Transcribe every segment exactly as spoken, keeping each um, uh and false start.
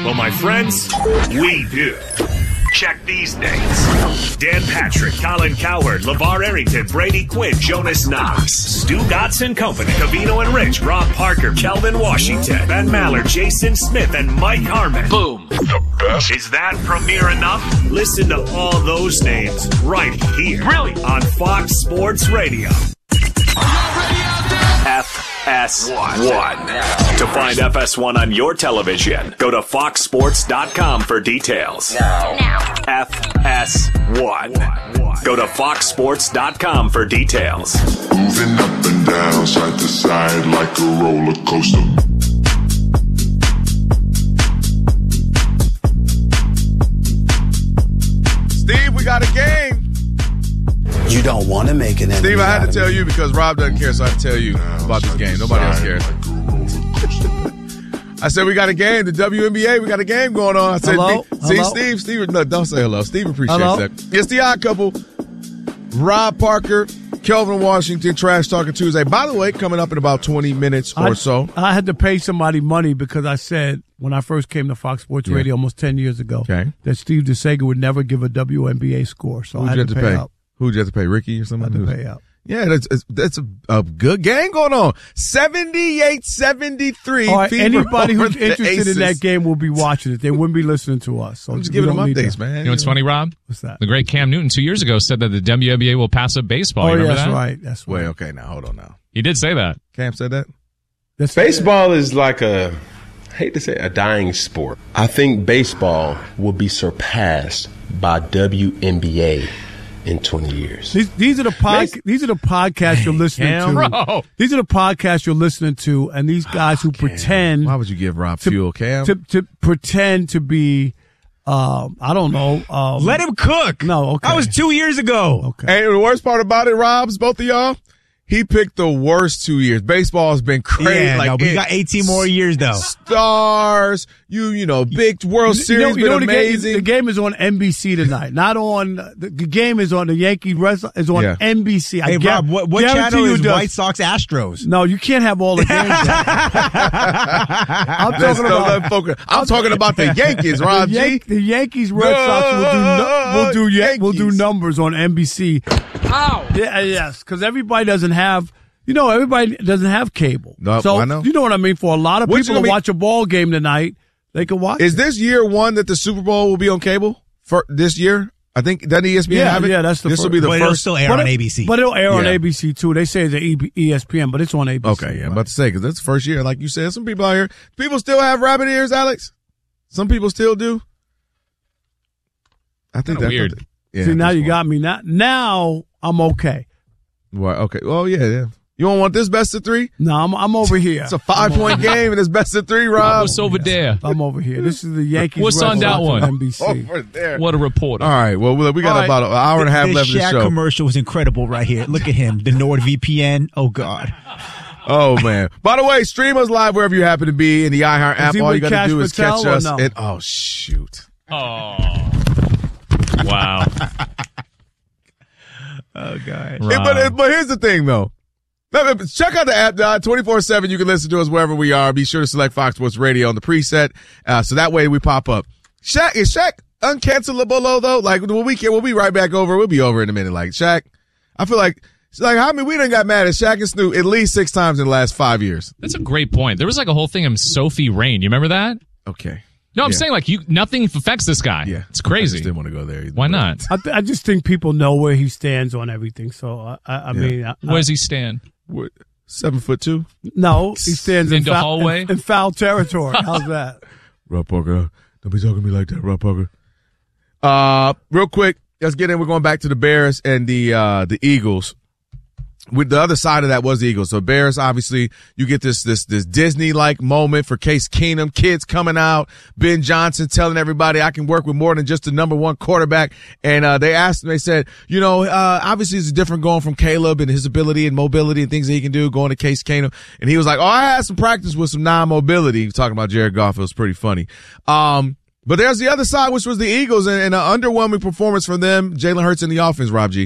Well, my friends, we do. Check these names. Dan Patrick, Colin Cowherd, LeVar Arrington, Brady Quinn, Jonas Knox, Stu Godson Company, Covino and Rich, Rob Parker, Kelvin Washington, Ben Maller, Jason Smith, and Mike Harmon. Boom. The best. Is that premiere enough? Listen to all those names right here. Really? On Fox Sports Radio. F S one. To find F S one on your television, go to fox sports dot com for details. Now. now. F S one. Go to fox sports dot com for details. Moving up and down, side to side like a roller coaster. Steve, we got a game. You don't want to make an enemy. Steve, I had to tell me. you because Rob doesn't care, so I had to tell you about this game. Nobody else cares. I said we got a game. The W N B A, we got a game going on. I said, hello? see, hello? Steve, Steve, no, don't say hello. Steve appreciates hello? that. It's the Odd Couple. Rob Parker, Kelvin Washington, Trash Talking Tuesday. By the way, coming up in about twenty minutes or I, so. I had to pay somebody money because I said when I first came to Fox Sports Yeah. Radio almost ten years ago Okay. that Steve DeSager would never give a W N B A score. So Who'd I you had have to to pay, pay? out. Who'd you have to pay? Ricky or I something? had to pay out. Yeah, that's that's a, a good game going on. seventy-eight seventy-three. All right, anybody over who's the interested Aces. in that game will be watching it. They wouldn't be listening to us. So I'm just we giving them don't need updates, that. man. You know what's funny, Rob? What's that? The great Cam Newton two years ago said that the W N B A will pass up baseball. Oh, You yeah, remember that's that? right. That's right. Wait, okay, now hold on now. He did say that. Cam said that? That's Baseball is like a, I hate to say it, a dying sport. I think baseball will be surpassed by W N B A in twenty years. These, these are the pod, These are the podcasts you're listening Cam, to. bro. These are the podcasts you're listening to, and these guys who pretend Why would you give Rob to, fuel, Cam? to to pretend to be, um, I don't know. Um, Let him cook. No, okay. That was two years ago. Okay. And the worst part about it, Rob's, both of y'all, he picked the worst two years. Baseball has been crazy. Yeah, like no, but it- you got eighteen more years, though. Stars, you you know, big World You know- Series, you know been the game, amazing. the game is on N B C tonight. Not on the, the game is on the Yankees. Rest is on Yeah. N B C. I Hey, gu- Rob, what, what guarantee channel you is it does. White Sox Astros? No, you can't have all the games. I'm Let's talking not about. let focus. I'm talking about the Yankees, Rob the, G. Yan- the Yankees Red Sox will do no, will do Yan- will do Yankees. numbers on N B C. Ow. Yeah, yes, because everybody doesn't have. You know, everybody doesn't have cable. No, so I know. you know what I mean. For a lot of Which people will to be- watch a ball game tonight, they can watch. Is it. this year one that the Super Bowl will be on cable for this year? I think doesn't E S P N Yeah, have it? yeah, that's the This will first- be the But it'll first. still air But on it- A B C. But it'll air on Yeah. A B C too. They say it's at E S P N, but it's on A B C. Okay, yeah, I'm about to say because that's the first year. Like you said, some people out here, people still have rabbit ears, Alex. Some people still do. I think Kinda that's weird. Yeah, See, now that's you fine. got me. Now, now I'm okay. Right, okay. Oh yeah, yeah. You don't want this best of three? No, I'm I'm over here. It's a five point game and it's best of three, Rob. What's over there? I'm over here. This is the Yankees. What's Red on that Sox one? N B C. Over there. What a reporter. All right. Well, we we got All right. about an hour and a half the left in the Shaq show. commercial was incredible right here. Look at him. The NordVPN. Oh, God. Oh man! By the way, stream us live wherever you happen to be in the iHeart app. he All you with got to Cash do is Patel catch or us. no? And, oh shoot! Oh. Wow. Oh, God. Yeah, but but here's the thing though. Let me- Check out the app twenty-four seven. You can listen to us wherever we are. Be sure to select Fox Sports Radio on the preset, uh, so that way we pop up. Shaq is Shaq uncancelable though? Like when we can, we'll be right back over. We'll be over in a minute. Like Shaq, I feel like it's like how many we done got mad at Shaq and Snoop at least six times in the last five years. That's a great point. There was like a whole thing of Sophie Rain. You remember that? Okay. No, I'm Yeah. saying like you, nothing affects this guy. Yeah, It's I crazy. just didn't want to go there. Either. Why not? I, th- I just think people know where he stands on everything. So I, I, I mean, I, Where does he stand? What, seven foot two. no, he stands In in, the foul, hallway? in, in foul territory. How's that? Rob Parker, don't be talking to me like that, Rob Parker. Uh, real quick, let's get in. We're going back to the Bears and the uh the Eagles. With the other side of that was the Eagles. So Bears, obviously, you get this this this Disney-like moment for Case Keenum, kids coming out, Ben Johnson telling everybody I can work with more than just the number one quarterback. And uh they asked him, they said, you know, uh obviously it's different going from Caleb and his ability and mobility and things that he can do going to Case Keenum. And he was like, oh, I had some practice with some non-mobility. He was talking about Jared Goff. It was pretty funny. Um, but there's the other side, which was the Eagles and, and an underwhelming performance from them, Jalen Hurts in the offense, Rob G.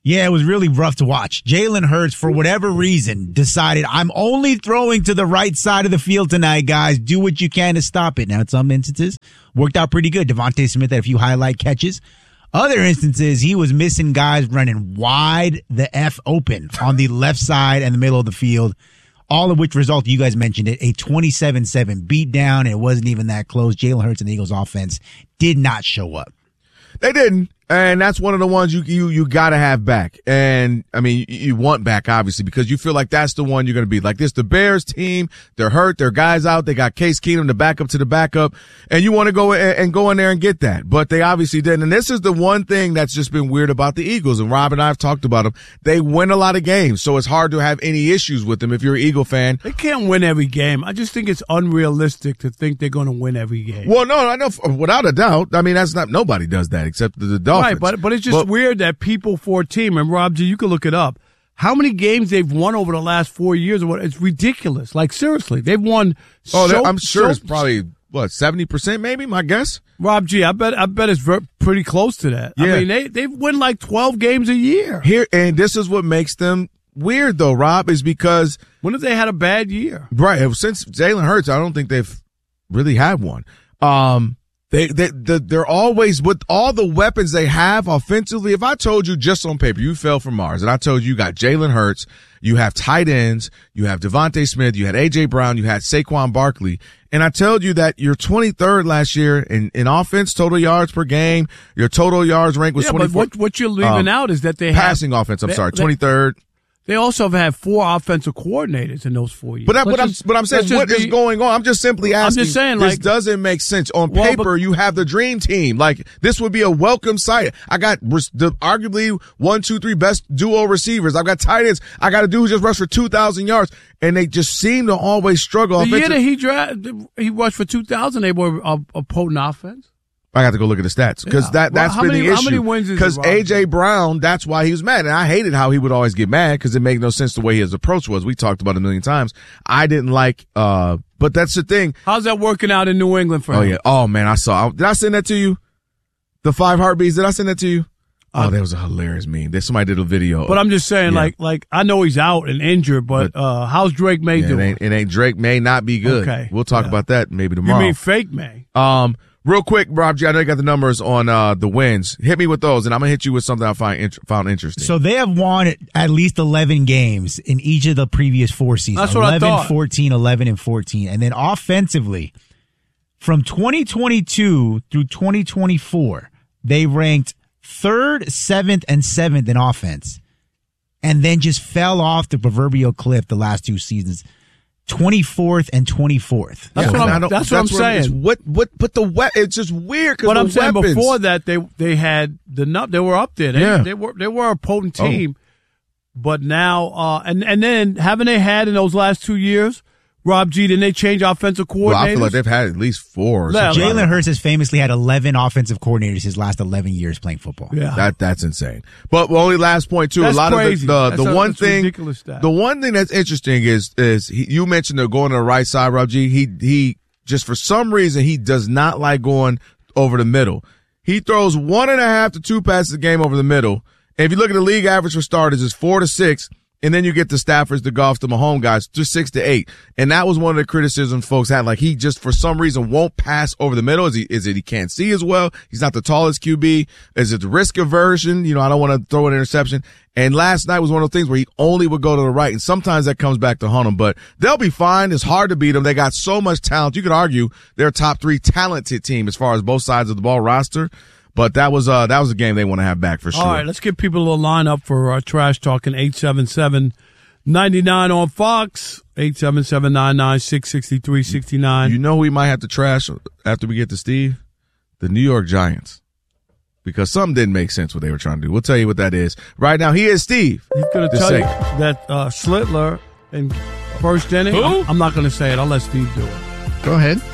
Yeah, it was really rough to watch. Jalen Hurts, for whatever reason, decided, I'm only throwing to the right side of the field tonight, guys. Do what you can to stop it. Now, in some instances, worked out pretty good. Devontae Smith had a few highlight catches. Other instances, he was missing guys running wide the F open on the left side and the middle of the field, all of which resulted, you guys mentioned it, a twenty-seven seven beatdown. It wasn't even that close. Jalen Hurts and the Eagles offense did not show up. They didn't. And that's one of the ones you you you got to have back. And, I mean, you, you want back, obviously, because you feel like that's the one you're going to be. Like this, the Bears team, they're hurt, their guys out, they got Case Keenum, the backup to the backup, and you want to go and, and go in there and get that. But they obviously didn't. And this is the one thing that's just been weird about the Eagles, and Rob and I have talked about them. They win a lot of games, so it's hard to have any issues with them if you're an Eagle fan. They can't win every game. I just think it's unrealistic to think they're going to win every game. Well, no, I know, without a doubt. I mean, that's not, nobody does that except the, the Dolphins. Right, but, but it's just But, weird that people for a team, and Rob G, you can look it up, how many games they've won over the last four years or what? It's ridiculous. Like, seriously, they've won. Oh, so, I'm sure so, it's probably what seventy percent, maybe. My guess. Rob G, I bet I bet it's ver- pretty close to that. Yeah. I mean, they they win like twelve games a year. Here, and this is what makes them weird, though. Rob, is because when have they had a bad year? Right, since Jalen Hurts, I don't think they've really had one. Um, they they the, they're always with all the weapons they have offensively. If I told you just on paper you fell from Mars, and I told you you got Jalen Hurts, you have tight ends, you have Devontae Smith, you had A J Brown, you had Saquon Barkley, and I told you that you're twenty-third last year in, in offense, total yards per game, your total yards rank was yeah, twenty-fourth. But what, what you're leaving um, out is that they passing have, offense. I'm they, sorry, they, twenty-third. They also have had four offensive coordinators in those four years. But, I, but, I'm, but I'm saying, what be, is going on? I'm just simply asking. I'm just saying, this like, doesn't make sense. On well, paper, but, you have the dream team. Like, this would be a welcome sight. I got the arguably one, two, three best duo receivers. I've got tight ends. I got a dude who just rushed for two thousand yards, and they just seem to always struggle. The year that he drafted, he rushed for two thousand, they were a, a potent offense. I got to go look at the stats because yeah. that, that's well, been many, the how many issue. wins is Because A J Brown, that's why he was mad. And I hated how he would always get mad because it made no sense the way his approach was. We talked about it a million times. I didn't like, uh, but that's the thing. How's that working out in New England for oh, him? Oh, yeah. Oh, man, I saw. Did I send that to you? The five heartbeats. Did I send that to you? Oh, uh, that was a hilarious meme. That somebody did a video. But I'm just saying, yeah. like, like I know he's out and injured, but, but uh, how's Drake May yeah, doing? It ain't, it ain't Drake May not be good. Okay. We'll talk yeah. about that maybe tomorrow. You mean fake May? Um, real quick, Rob G, I know you got the numbers on uh the wins. Hit me with those, and I'm gonna hit you with something I find int- found interesting. So they have won at least eleven games in each of the previous four seasons. That's what eleven, I thought. fourteen, eleven, and fourteen. And then offensively, from twenty twenty-two through twenty twenty-four, they ranked third, seventh, and seventh in offense, and then just fell off the proverbial cliff the last two seasons. twenty-fourth and twenty-fourth. That's yeah, what I'm, that's that's what I'm saying. What, what, but the we- it's just weird because But I'm saying weapons. before that, they they had the nut. They were up there. They, yeah. they were they were a potent team. Oh. But now, uh, and and then haven't they had in those last two years, Rob G? Didn't they change offensive coordinators? Well, I feel like they've had at least four. Yeah, Jalen Hurts has famously had eleven offensive coordinators his last eleven years playing football. Yeah, that that's insane. But only last point too. That's a lot crazy. of the the, that's the a, one that's thing, ridiculous stat. the one thing that's interesting is is he, you mentioned they're going to the right side, Rob G. He he just for some reason he does not like going over the middle. He throws one and a half to two passes a game over the middle. And if you look at the league average for starters, it's four to six. And then you get the Staffords, the Goffs, the Mahomes guys, just six to eight. And that was one of the criticisms folks had. Like, he just, for some reason, won't pass over the middle. Is he, is it he can't see as well? He's not the tallest Q B. Is it the risk aversion? You know, I don't want to throw an interception. And last night was one of those things where he only would go to the right. And sometimes that comes back to haunt him, but they'll be fine. It's hard to beat them. They got so much talent. You could argue they're a top three talented team as far as both sides of the ball roster. But that was uh that was a game they want to have back for sure. All right, let's give people a line up for uh, Trash Talking eight seven seven, nine nine on Fox, eight seven seven, nine nine six, six three six nine. You know who we might have to trash after we get to Steve? The New York Giants. Because something didn't make sense what they were trying to do. We'll tell you what that is. Right now, he is Steve. He's going to tell you that uh, Slitler in first inning. Who? I'm, I'm not going to say it. I'll let Steve do it. Go ahead.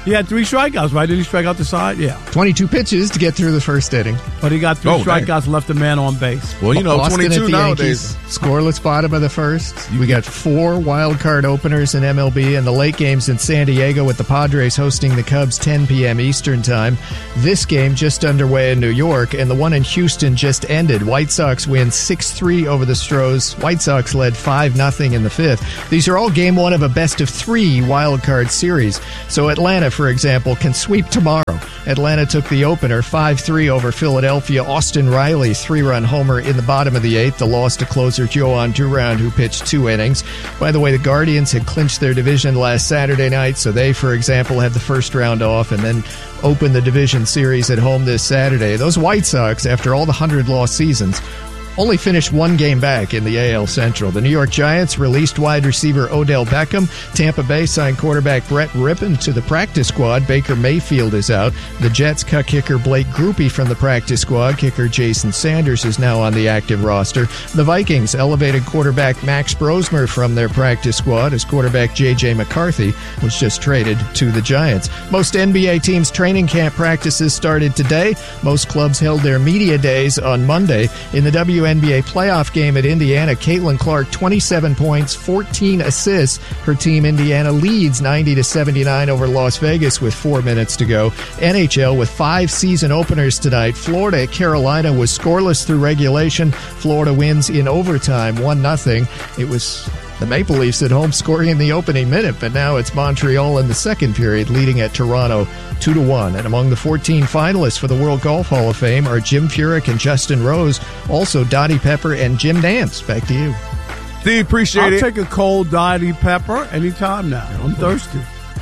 He had three strikeouts, right? Did he strike out the side? Yeah. twenty-two pitches to get through the first inning. But he got three Oh, strikeouts, dang. left a man on base. Well, you know, Boston twenty-two at the nowadays. Yankees, scoreless bottom of the first. We got four wild card openers in M L B and the late games in San Diego with the Padres hosting the Cubs ten p.m. Eastern time. This game just underway in New York, and the one in Houston just ended. White Sox win six three over the Stros. White Sox led five nothing in the fifth. These are all game one of a best of three wild card series. So Atlanta, for example, can sweep tomorrow. Atlanta took the opener five three over Philadelphia. Austin Riley, three-run homer in the bottom of the eighth. The loss to closer Joan Durand, who pitched two innings. By the way, the Guardians had clinched their division last Saturday night, so they, for example, had the first round off and then opened the division series at home this Saturday. Those White Sox, after all the hundred-loss seasons, only finished one game back in the A L Central. The New York Giants released wide receiver Odell Beckham. Tampa Bay signed quarterback Brett Rippon to the practice squad. Baker Mayfield is out. The Jets cut kicker Blake Grupe from the practice squad. Kicker Jason Sanders is now on the active roster. The Vikings elevated quarterback Max Brosmer from their practice squad as quarterback J J McCarthy was just traded to the Giants. Most N B A teams' training camp practices started today. Most clubs held their media days on Monday. In the W N B A playoff game at Indiana, Caitlin Clark, twenty-seven points, fourteen assists. Her team, Indiana, leads ninety to seventy-nine over Las Vegas with four minutes to go. N H L with five season openers tonight. Florida at Carolina was scoreless through regulation. Florida wins in overtime, one nothing. It was the Maple Leafs at home scoring in the opening minute, but now it's Montreal in the second period, leading at Toronto two to one. And among the fourteen finalists for the World Golf Hall of Fame are Jim Furyk and Justin Rose, also Dottie Pepper and Jim Nantz. Back to you. Steve, appreciate I'll it. take a cold Dottie Pepper anytime now. I'm thirsty.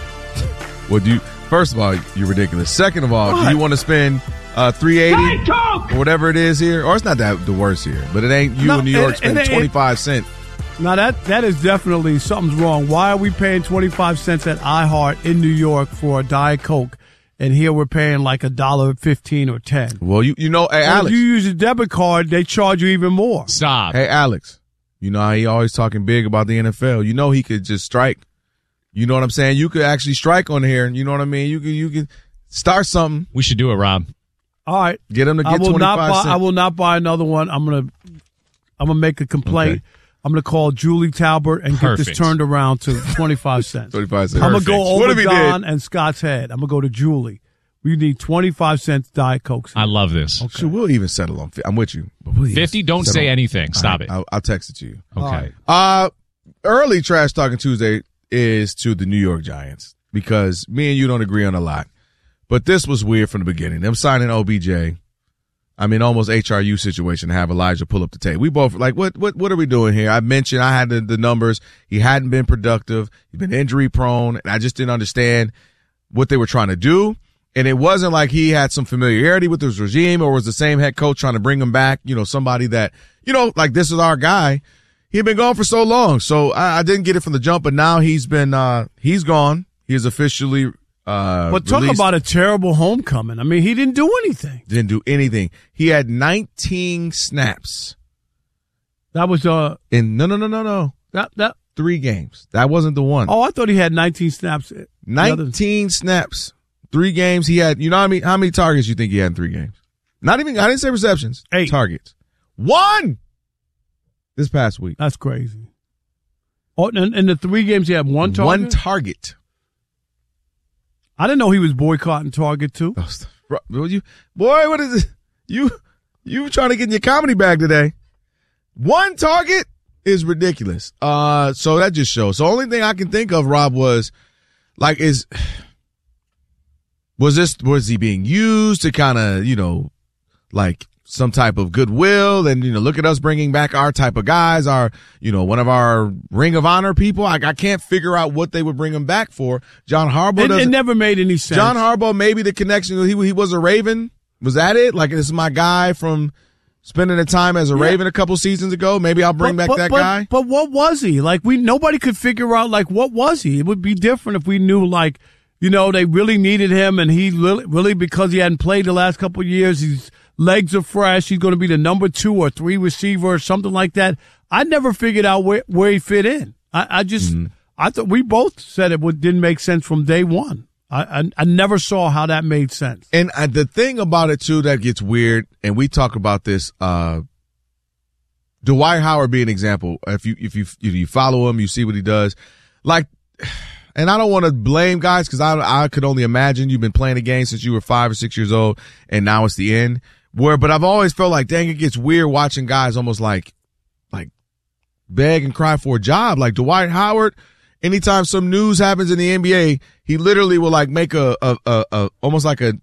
Well, do you, first of all, you're ridiculous. Second of all, What? do you want to spend uh, three eighty or whatever it is here? Or it's not that the worst here, but it ain't you No, in New York it- spending it- it- twenty-five cents. Now, that that is definitely something's wrong. Why are we paying twenty-five cents at iHeart in New York for a Diet Coke, and here we're paying like a dollar fifteen or ten? Well, you you know, hey, Well, Alex. if you use a debit card, they charge you even more. Stop. Hey, Alex. You know how he always talking big about the N F L. You know he could just strike. You know what I'm saying? You could actually strike on here. You know what I mean? You could you could start something. We should do it, Rob. All right, Get him to I get will not twenty-five buy. cents. I will not buy another one. I'm gonna I'm gonna make a complaint. Okay. I'm gonna call Julie Talbert and get this Perfect. turned around to twenty-five cents. twenty-five cents. I'm gonna go Perfect. What over if he Don did? and Scott's head. I'm gonna go to Julie. We need twenty-five cents Diet Cokes. I love this. Shoot, we'll even settle on. fi- I'm with you. But we'll even fifty, don't settle say on- anything. Stop it. I'll, I'll text it to you. Okay. Uh, early Trash Talking Tuesday is to the New York Giants because me and you don't agree on a lot. But this was weird from the beginning. Them signing O B J. I mean, almost H R U situation to have Elijah pull up the tape. We both like, what, what, what are we doing here? I mentioned I had the, the numbers. He hadn't been productive. He's been injury prone. And I just didn't understand what they were trying to do. And it wasn't like he had some familiarity with his regime or was the same head coach trying to bring him back. You know, somebody that, you know, like this is our guy. He had been gone for so long. So I, I didn't get it from the jump, but now he's been, uh, he's gone. He is officially, uh, But talk released. about a terrible homecoming. I mean, he didn't do anything. Didn't do anything. He had nineteen snaps That was uh in, no, no, no, no, no. that that. Three games. That wasn't the one. Oh, I thought he had nineteen snaps. The other- nineteen snaps. Three games. He had, you know how many, how many targets you think he had in three games? Not even, I didn't say receptions. Eight. Targets. One! This past week. That's crazy. Oh, and in the three games, he had one target. One target. I didn't know he was boycotting Target too. Oh, st- bro, will you, boy, what is it? You, you trying to get in your comedy bag today. One target is ridiculous. Uh, so that just shows. So the only thing I can think of, Rob, was like, is, was this, was he being used to kind of, you know, like some type of goodwill and, you know, look at us bringing back our type of guys, our, you know, one of our Ring of Honor people. I, I can't figure out what they would bring him back for. John Harbaugh It, it doesn't. never made any sense. John Harbaugh, maybe the connection, he, he was a Raven. Was that it? Like, this is my guy from spending the time as a Yeah. Raven a couple seasons ago. Maybe I'll bring But- back but- that but- guy. But what was he? Like, we nobody could figure out, like, what was he? It would be different if we knew, like, you know, they really needed him and he really, really because he hadn't played the last couple of years, his legs are fresh, he's going to be the number two or three receiver or something like that. I never figured out where, where he fit in. I, I just, Mm-hmm. I thought we both said it would, didn't make sense from day one. I, I I never saw how that made sense. And uh, the thing about it too that gets weird, and we talk about this. Uh, Dwight Howard be an example. If you if you if you follow him, you see what he does. Like, and I don't want to blame guys because I I could only imagine you've been playing the game since you were five or six years old, and now it's the end. Where, but I've always felt like, dang, it gets weird watching guys almost like, like, beg and cry for a job. Like Dwight Howard, anytime some news happens in the N B A, he literally will like make a a a, a almost like a